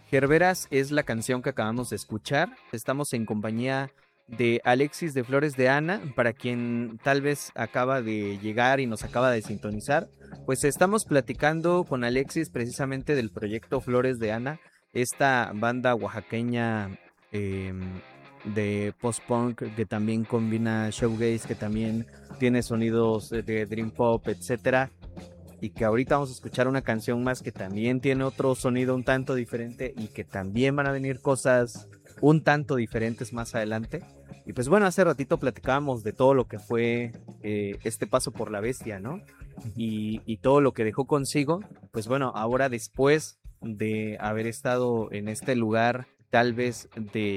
Gerberas es la canción que acabamos de escuchar. Estamos en compañía de Alexis de Flores de Ana, para quien tal vez acaba de llegar y nos acaba de sintonizar. Pues estamos platicando con Alexis precisamente del proyecto Flores de Ana, esta banda oaxaqueña eh, de post-punk que también combina shoegaze, que también tiene sonidos de dream pop, etcétera, y que ahorita vamos a escuchar una canción más que también tiene otro sonido un tanto diferente y que también van a venir cosas un tanto diferentes más adelante. Y pues bueno, hace ratito platicábamos de todo lo que fue este paso por la bestia, ¿no? Y todo lo que dejó consigo. Pues bueno, ahora después de haber estado en este lugar, tal vez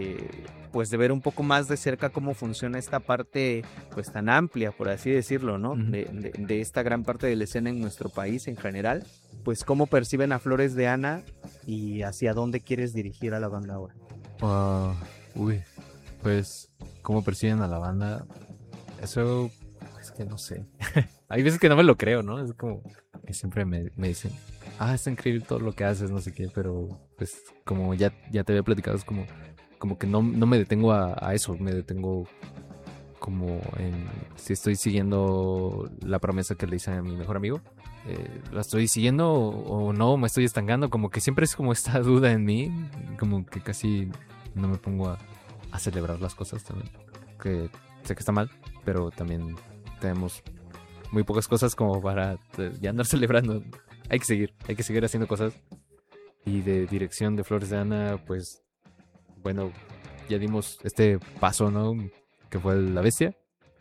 de ver un poco más de cerca cómo funciona esta parte pues tan amplia, por así decirlo, ¿no? Ujú. De esta gran parte de la escena en nuestro país en general, pues cómo perciben a Flores de Ana y hacia dónde quieres dirigir a la banda ahora. Ah, uy, pues, ¿cómo perciben a la banda? Eso, es que no sé. Hay veces que no me lo creo, ¿no? Es como que siempre me dicen, está increíble todo lo que haces, no sé qué, pero pues como ya te había platicado, es como que no me detengo a eso, me detengo como en si estoy siguiendo la promesa que le hice a mi mejor amigo. ¿La estoy siguiendo o no? ¿Me estoy estancando? Como que siempre es como esta duda en mí, como que casi no me pongo a celebrar las cosas también. Que sé que está mal, pero también tenemos muy pocas cosas como para ya andar celebrando. Hay que seguir haciendo cosas. Y de dirección de Flores de Ana, pues bueno, ya dimos este paso, ¿no? Que fue la bestia.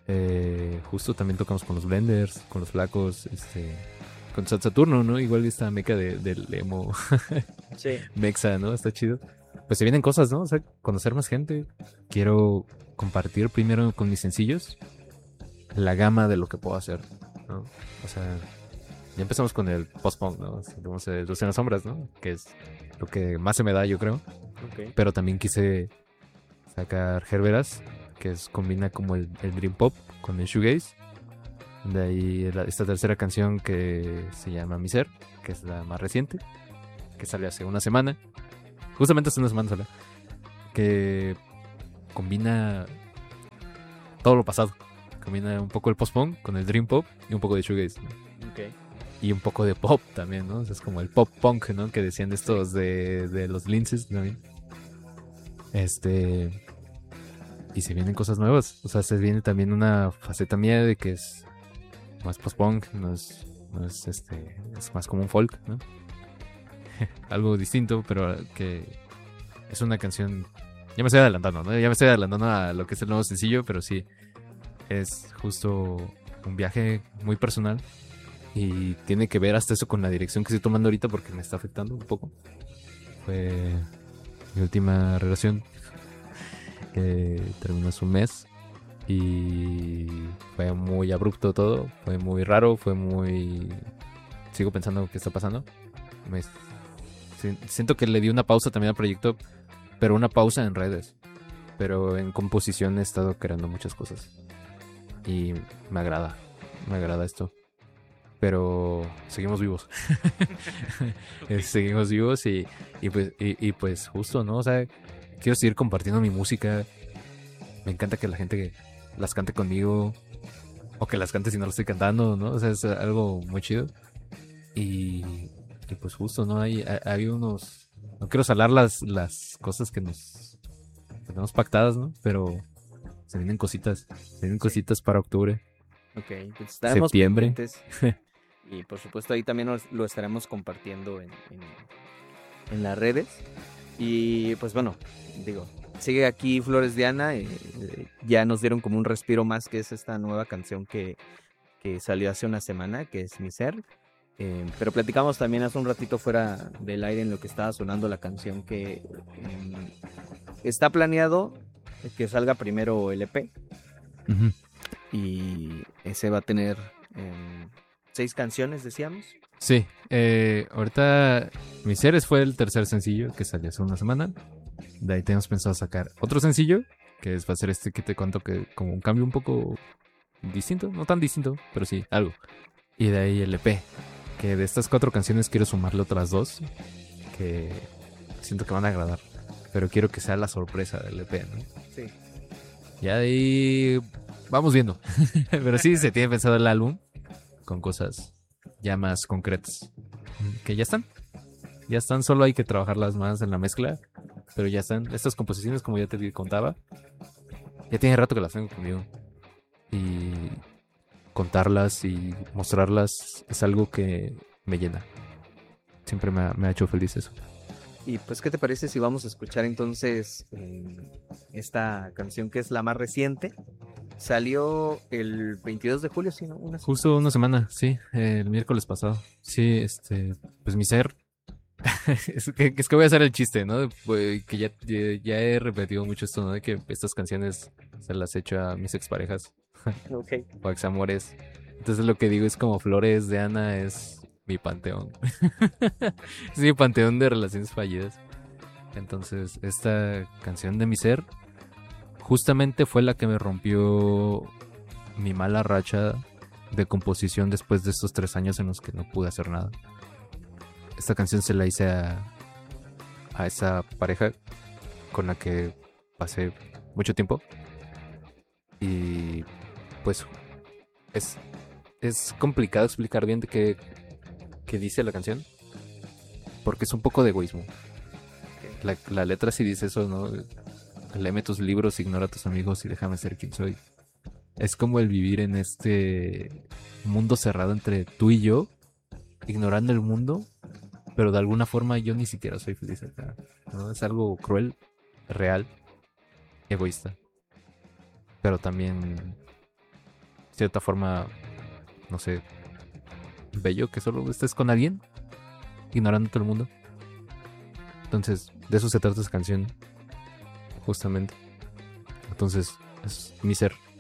Justo también tocamos con los Blenders, con los Flacos, con Saturno, ¿no? Igual esta meca del emo Sí. mexa, ¿no? Está chido. Pues se vienen cosas, ¿no? O sea, conocer más gente. Quiero compartir primero con mis sencillos la gama de lo que puedo hacer, ¿no? O sea, ya empezamos con el post-punk, ¿no? Tenemos Luz en las sombras, ¿no? Que es lo que más se me da, yo creo. Okay. Pero también quise sacar Gerberas, que combina como el dream pop con el shoegaze. De ahí esta tercera canción que se llama Mi Ser, que es la más reciente, que sale hace una semana. Justamente hace una semana sale. Que combina todo lo pasado. Combina un poco el post-punk con el dream pop y un poco de shoegaze, ¿no? Okay. Y un poco de pop también, ¿no? O sea, es como el pop punk, ¿no? Que decían estos de los linces también. Y se vienen cosas nuevas. O sea, se viene también una faceta mía de que es más post-punk, es más como un folk, ¿no? Algo distinto, pero que es una canción. Ya me estoy adelantando, ¿no? Ya me estoy adelantando a lo que es el nuevo sencillo, pero sí, es justo un viaje muy personal. Y tiene que ver hasta eso con la dirección que estoy tomando ahorita porque me está afectando un poco. Fue mi última relación que terminó hace un mes y fue muy abrupto todo, fue muy raro, sigo pensando qué está pasando. Siento que le di una pausa también al proyecto, pero una pausa en redes, pero en composición he estado creando muchas cosas y me agrada esto, pero seguimos vivos. Seguimos vivos y pues justo, ¿no? O sea, quiero seguir compartiendo mi música. Me encanta que la gente las cante conmigo. O que las cante si no las estoy cantando, ¿no? O sea, es algo muy chido. Y pues justo, ¿no? Hay unos... No quiero salar las cosas que tenemos pactadas, ¿no? Pero se vienen cositas. Se vienen cositas para octubre. Ok, pues estaremos Septiembre. pendientes. Y por supuesto ahí también lo estaremos compartiendo en las redes. Y pues bueno, digo, sigue aquí Flores de Ana. Ya nos dieron como un respiro más, que es esta nueva canción que salió hace una semana, que es Mi Ser. Pero platicamos también hace un ratito fuera del aire en lo que estaba sonando la canción, que está planeado que salga primero el EP. Uh-huh. Y ese va a tener 6 canciones, decíamos. Sí, ahorita Mi Seres fue el tercer sencillo que salió hace una semana. De ahí tenemos pensado sacar otro sencillo, que va a ser este que te cuento, que como un cambio un poco distinto, no tan distinto, pero sí, algo. Y de ahí el EP, que de estas 4 canciones quiero sumarle otras 2, que siento que van a agradar. Pero quiero que sea la sorpresa del EP, ¿no? Sí. Ya de ahí vamos viendo. Pero sí, se tiene pensado el álbum con cosas ya más concretas. Que ya están. Ya están, solo hay que trabajarlas más en la mezcla. Pero ya están. Estas composiciones, como ya te contaba, ya tiene rato que las tengo conmigo. Y contarlas y mostrarlas es algo que me llena. Siempre me ha hecho feliz eso. Y pues, ¿qué te parece si vamos a escuchar entonces esta canción que es la más reciente? Salió el 22 de julio, ¿sí, no? Justo una semana, sí, el miércoles pasado. Sí, pues mi ser. Es que voy a hacer el chiste, ¿no? Pues, que ya he repetido mucho esto, ¿no? De que estas canciones se las he hecho a mis exparejas. Ok. O examores. Entonces lo que digo es como Flores de Ana es mi panteón. Es mi panteón de relaciones fallidas. Entonces esta canción de mi ser justamente fue la que me rompió mi mala racha de composición después de estos 3 años en los que no pude hacer nada. Esta canción se la hice a esa pareja con la que pasé mucho tiempo. Y pues es complicado explicar bien de qué dice la canción. Porque es un poco de egoísmo. La letra sí dice eso, ¿no? Léeme tus libros, ignora a tus amigos y déjame ser quien soy. Es como el vivir en este mundo cerrado entre tú y yo, ignorando el mundo, pero de alguna forma yo ni siquiera soy feliz acá, ¿no? Es algo cruel, real, egoísta. Pero también, de cierta forma, no sé, bello que solo estés con alguien, ignorando todo el mundo. Entonces, de eso se trata esa canción, justamente. Entonces, es mi ser.